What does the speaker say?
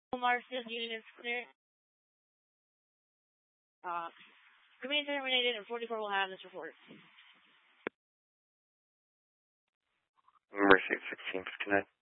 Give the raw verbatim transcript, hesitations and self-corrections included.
Marcus units clear. Uh, Remain terminated, and forty-four will have this report. Mercy sixteen fifty-nine.